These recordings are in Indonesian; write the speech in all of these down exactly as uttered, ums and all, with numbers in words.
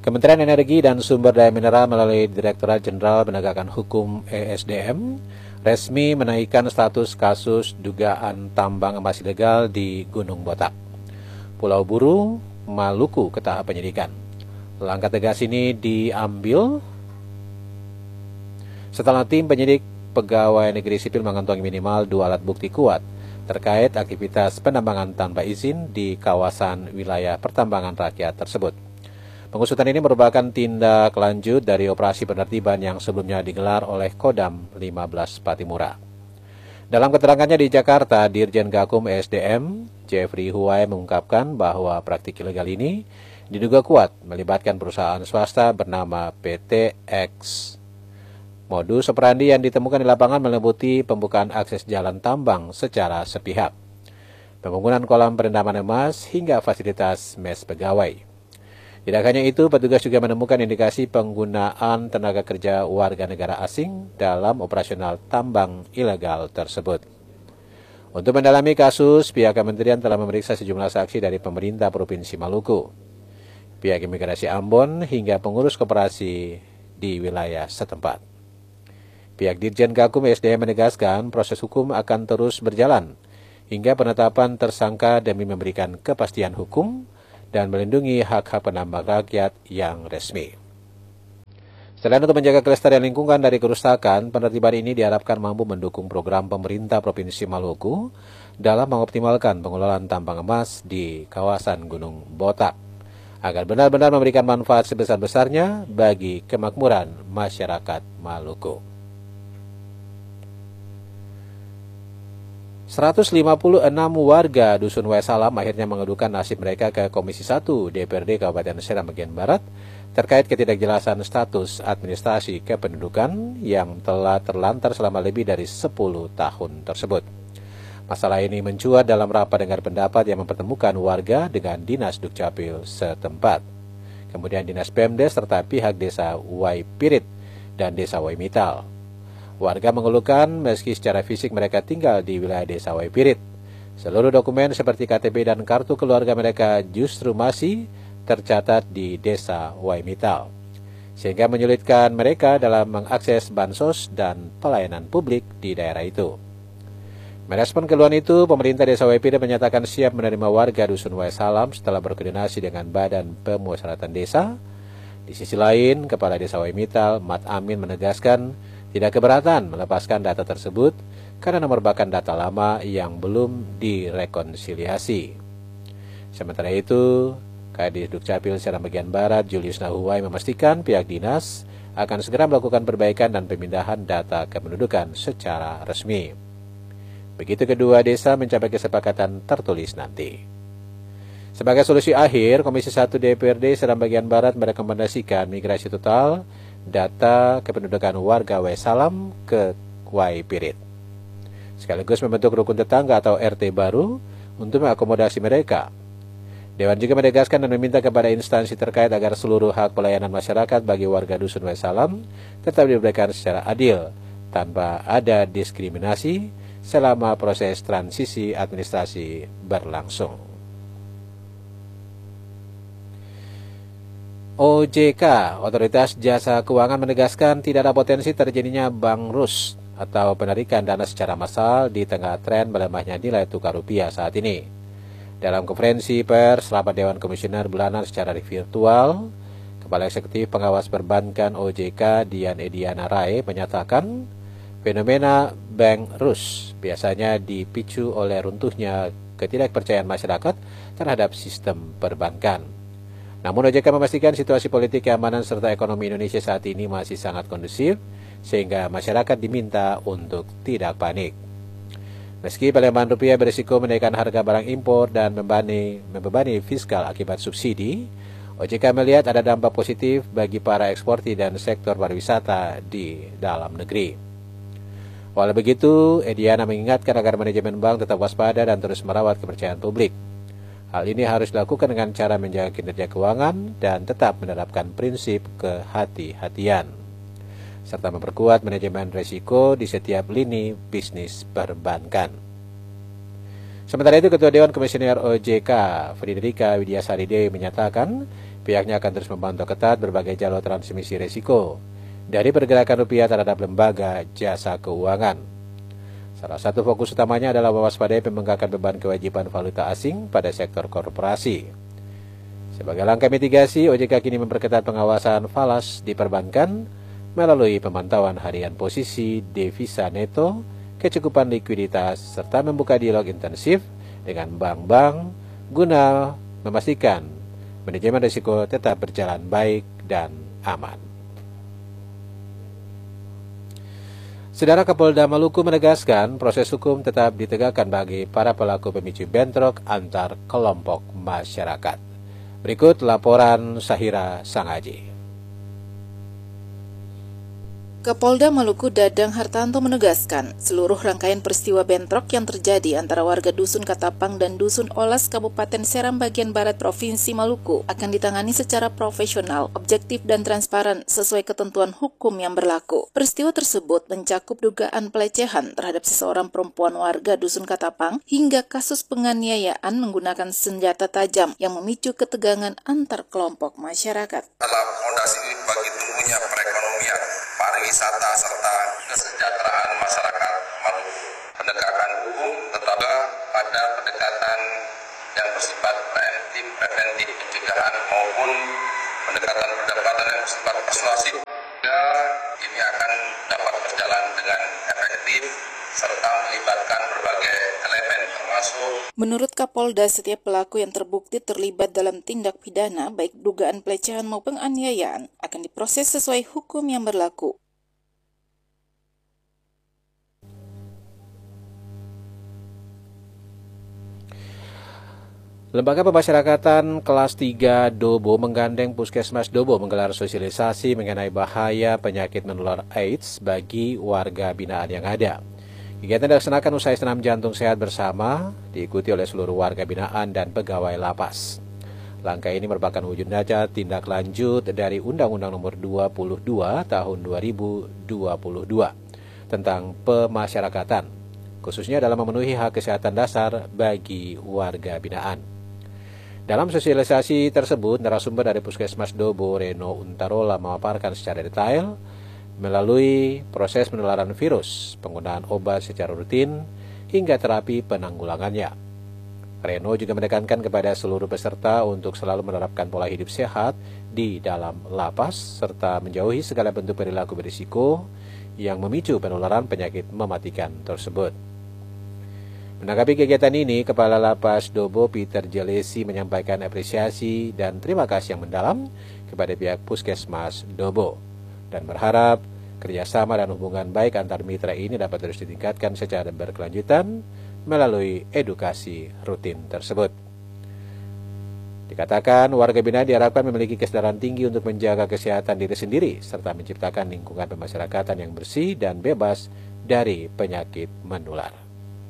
Kementerian Energi dan Sumber Daya Mineral melalui Direktorat Jenderal Penegakan Hukum E S D M resmi menaikkan status kasus dugaan tambang emas ilegal di Gunung Botak, Pulau Buru, Maluku ke tahap penyidikan. Langkah tegas ini diambil setelah tim penyidik Pegawai Negeri Sipil mengantongi minimal dua alat bukti kuat terkait aktivitas penambangan tanpa izin di kawasan wilayah pertambangan rakyat tersebut. Pengusutan ini merupakan tindak lanjut dari operasi penertiban yang sebelumnya digelar oleh Kodam lima belas Patimura. Dalam keterangannya di Jakarta, Dirjen Gakum E S D M, Jeffrey Huwai mengungkapkan bahwa praktik ilegal ini diduga kuat melibatkan perusahaan swasta bernama P T X. Modus operandi yang ditemukan di lapangan meliputi pembukaan akses jalan tambang secara sepihak, pembangunan kolam perendaman emas, hingga fasilitas mes pegawai. Tidak hanya itu, petugas juga menemukan indikasi penggunaan tenaga kerja warga negara asing dalam operasional tambang ilegal tersebut. Untuk mendalami kasus, pihak kementerian telah memeriksa sejumlah saksi dari pemerintah Provinsi Maluku, pihak imigrasi Ambon, hingga pengurus koperasi di wilayah setempat. Pihak Dirjen Gakum E S D M menegaskan proses hukum akan terus berjalan hingga penetapan tersangka demi memberikan kepastian hukum dan melindungi hak-hak penambang rakyat yang resmi. Selain untuk menjaga kelestarian lingkungan dari kerusakan, penertiban ini diharapkan mampu mendukung program pemerintah Provinsi Maluku dalam mengoptimalkan pengelolaan tambang emas di kawasan Gunung Botak, agar benar-benar memberikan manfaat sebesar-besarnya bagi kemakmuran masyarakat Maluku. seratus lima puluh enam warga Dusun Waesalam akhirnya mengadukan nasib mereka ke Komisi satu D P R D Kabupaten Seram bagian Barat terkait ketidakjelasan status administrasi kependudukan yang telah terlantar selama lebih dari sepuluh tahun tersebut. Masalah ini mencuat dalam rapat dengar pendapat yang mempertemukan warga dengan Dinas Dukcapil setempat, kemudian Dinas Pemdes serta pihak Desa Waipirit dan Desa Waimital. Warga mengeluhkan meski secara fisik mereka tinggal di wilayah Desa Waipirit, seluruh dokumen seperti K T P dan kartu keluarga mereka justru masih tercatat di Desa Waimital, sehingga menyulitkan mereka dalam mengakses bansos dan pelayanan publik di daerah itu. Merespon keluhan itu, pemerintah Desa Waipirit menyatakan siap menerima warga Dusun Waesalam setelah berkoordinasi dengan Badan Pemusyawaratan Desa. Di sisi lain, Kepala Desa Waimital, Mat Amin, menegaskan tidak keberatan melepaskan data tersebut karena merupakan data lama yang belum direkonsiliasi. Sementara itu, Kadis Dukcapil Seram bagian Barat Julius Nahuwai memastikan pihak dinas akan segera melakukan perbaikan dan pemindahan data kependudukan secara resmi. Begitu kedua desa mencapai kesepakatan tertulis nanti. Sebagai solusi akhir, Komisi satu D P R D Seram bagian Barat merekomendasikan migrasi total data kependudukan warga Waesalam ke Waipirit, sekaligus membentuk rukun tetangga atau R T baru untuk mengakomodasi mereka. Dewan juga menegaskan dan meminta kepada instansi terkait agar seluruh hak pelayanan masyarakat bagi warga Dusun Waesalam tetap diberikan secara adil, tanpa ada diskriminasi selama proses transisi administrasi berlangsung. O J K, Otoritas Jasa Keuangan, menegaskan tidak ada potensi terjadinya bank rus atau penarikan dana secara massal di tengah tren melemahnya nilai tukar rupiah saat ini. Dalam konferensi pers rapat Dewan Komisioner bulanan secara virtual, Kepala Eksekutif Pengawas Perbankan O J K, Dian Ediana Rai, menyatakan fenomena bank rus biasanya dipicu oleh runtuhnya ketidakpercayaan masyarakat terhadap sistem perbankan. Namun O J K memastikan situasi politik, keamanan, serta ekonomi Indonesia saat ini masih sangat kondusif, sehingga masyarakat diminta untuk tidak panik. Meski pelemahan rupiah berisiko menaikkan harga barang impor dan membebani, membebani fiskal akibat subsidi, O J K melihat ada dampak positif bagi para eksportir dan sektor pariwisata di dalam negeri. Walau begitu, Ediana mengingatkan agar manajemen bank tetap waspada dan terus merawat kepercayaan publik. Hal ini harus dilakukan dengan cara menjaga kinerja keuangan dan tetap menerapkan prinsip kehati-hatian, serta memperkuat manajemen risiko di setiap lini bisnis perbankan. Sementara itu, Ketua Dewan Komisioner O J K, Fridrika Widyasari Dewi, menyatakan Pihaknya akan terus memantau ketat berbagai jalur transmisi risiko dari pergerakan rupiah terhadap lembaga jasa keuangan. Salah satu fokus utamanya adalah mewaspadai pembengkakan beban kewajiban valuta asing pada sektor korporasi. Sebagai langkah mitigasi, O J K kini memperketat pengawasan falas di perbankan melalui pemantauan harian posisi devisa neto, kecukupan likuiditas, serta membuka dialog intensif dengan bank-bank guna memastikan manajemen risiko tetap berjalan baik dan aman. Saudara, Kapolda Maluku menegaskan proses hukum tetap ditegakkan bagi para pelaku pemicu bentrok antar kelompok masyarakat. Berikut laporan Sahira Sangaji. Kapolda Maluku Dadang Hartanto menegaskan seluruh rangkaian peristiwa bentrok yang terjadi antara warga Dusun Katapang dan Dusun Olas Kabupaten Seram bagian Barat Provinsi Maluku akan ditangani secara profesional, objektif dan transparan sesuai ketentuan hukum yang berlaku. Peristiwa tersebut mencakup dugaan pelecehan terhadap seseorang perempuan warga Dusun Katapang hingga kasus penganiayaan menggunakan senjata tajam yang memicu ketegangan antar kelompok masyarakat. Adalah fondasi bagi tumbuhnya perekonomian, pariwisata serta kesejahteraan masyarakat Maluku. Penegakan hukum tetap pada pendekatan yang bersifat preventif, preventif pencegahan maupun pendekatan pendekatan yang bersifat persuasif. Ini akan dapat berjalan dengan efektif serta melibatkan berbagai elemen termasuk. Menurut Kapolda, setiap pelaku yang terbukti terlibat dalam tindak pidana baik dugaan pelecehan maupun penganiayaan akan diproses sesuai hukum yang berlaku. Lembaga Pemasyarakatan Kelas tiga Dobo menggandeng Puskesmas Dobo menggelar sosialisasi mengenai bahaya penyakit menular AIDS bagi warga binaan yang ada. Kegiatan dilaksanakan usai senam jantung sehat bersama, diikuti oleh seluruh warga binaan dan pegawai lapas. Langkah ini merupakan wujud nyata tindak lanjut dari Undang-Undang Nomor dua puluh dua Tahun dua ribu dua puluh dua tentang pemasyarakatan, khususnya dalam memenuhi hak kesehatan dasar bagi warga binaan. Dalam sosialisasi tersebut, narasumber dari Puskesmas Dobo, Reno Untarola, memaparkan secara detail melalui proses penularan virus, penggunaan obat secara rutin, hingga terapi penanggulangannya. Reno juga menekankan kepada seluruh peserta untuk selalu menerapkan pola hidup sehat di dalam lapas, serta menjauhi segala bentuk perilaku berisiko yang memicu penularan penyakit mematikan tersebut. Menanggapi kegiatan ini, Kepala Lapas Dobo Peter Jelesi menyampaikan apresiasi dan terima kasih yang mendalam kepada pihak Puskesmas Dobo dan berharap kerjasama dan hubungan baik antar mitra ini dapat terus ditingkatkan secara berkelanjutan melalui edukasi rutin tersebut. Dikatakan warga binaan diharapkan memiliki kesadaran tinggi untuk menjaga kesehatan diri sendiri serta menciptakan lingkungan pemasyarakatan yang bersih dan bebas dari penyakit menular.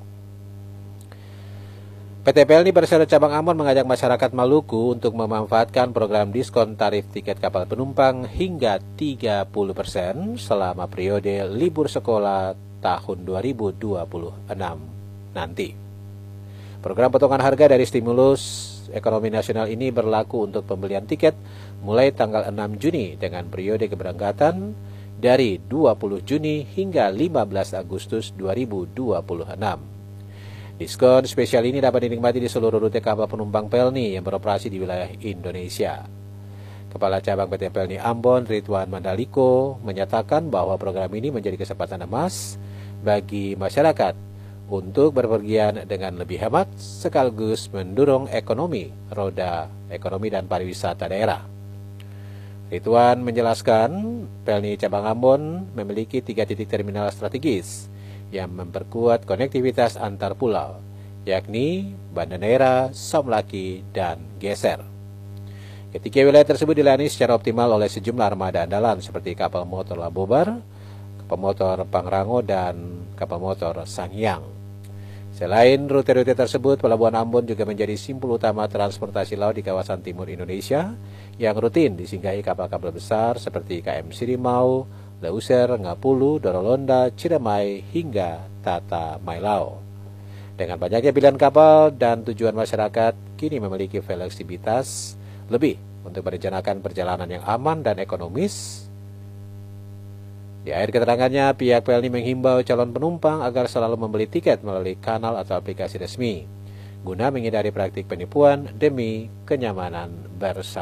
P T P L N I Persero Cabang Ambon mengajak masyarakat Maluku untuk memanfaatkan program diskon tarif tiket kapal penumpang hingga tiga puluh persen selama periode libur sekolah tahun dua ribu dua puluh enam nanti. Program potongan harga dari stimulus ekonomi nasional ini berlaku untuk pembelian tiket mulai tanggal enam Juni dengan periode keberangkatan dari dua puluh Juni hingga lima belas Agustus dua ribu dua puluh enam. Diskon spesial ini dapat dinikmati di seluruh rute kapal penumpang P L N I yang beroperasi di wilayah Indonesia. Kepala Cabang P T P L N I Ambon, Ridwan Mandaliko, menyatakan bahwa program ini menjadi kesempatan emas bagi masyarakat untuk berpergian dengan lebih hemat sekaligus mendorong ekonomi, roda ekonomi dan pariwisata daerah. Ridwan menjelaskan, P L N I Cabang Ambon memiliki tiga titik terminal strategis yang memperkuat konektivitas antar pulau, yakni Banda Neira, Somlaki, dan Geser. Ketiga wilayah tersebut dilayani secara optimal oleh sejumlah armada andalan seperti kapal motor Labobar, kapal motor Pangrango, dan kapal motor Sanghyang. Selain rute-rute tersebut, Pelabuhan Ambon juga menjadi simpul utama transportasi laut di kawasan timur Indonesia yang rutin disinggahi kapal-kapal besar seperti K M Sirimau, Leuser, Ngapulu, Dorolonda, Ciremai, hingga Tata Mailao. Dengan banyaknya pilihan kapal dan tujuan masyarakat kini memiliki fleksibilitas lebih untuk merencanakan perjalanan yang aman dan ekonomis. Di akhir keterangannya, pihak P L N I menghimbau calon penumpang agar selalu membeli tiket melalui kanal atau aplikasi resmi, guna menghindari praktik penipuan demi kenyamanan bersama.